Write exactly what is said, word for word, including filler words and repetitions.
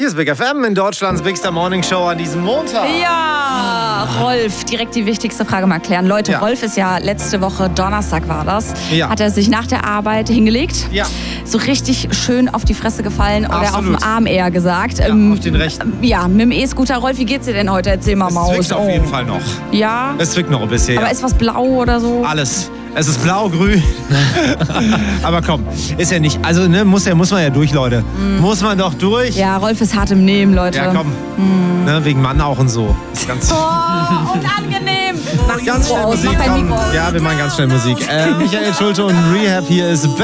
Hier ist Big F M in Deutschlands Bigster Morning Show an diesem Montag. Ja, Rolf, direkt die wichtigste Frage mal klären. Leute, Ja. Rolf ist ja letzte Woche, Donnerstag war das, Ja. hat er sich nach der Arbeit hingelegt. Ja. So richtig schön auf die Fresse gefallen oder Absolut. auf den Arm eher gesagt. Ja, Ähm, auf den rechten. Ja, mit dem E-Scooter. Rolf, wie geht's dir denn heute? Erzähl mal, Es Maus. zwickt auf jeden Fall noch. Ja, Es zwickt noch ein bisschen, aber ja. ist was blau oder so? Alles. Es ist blau-grün. Aber komm, ist ja nicht. Also, ne, muss, ja, muss man ja durch, Leute. Muss man doch durch. Ja, Rolf ist hart im Nehmen, Leute. Ja, komm. Ne, wegen Mann auch und so. Ganz, Oh, unangenehm. Mach ganz schnell Mikro aus, Musik. mach dein Komm. Mikro aus. Ja, wir machen ganz schnell Musik. Äh, Michael Schulte und Rehab, hier ist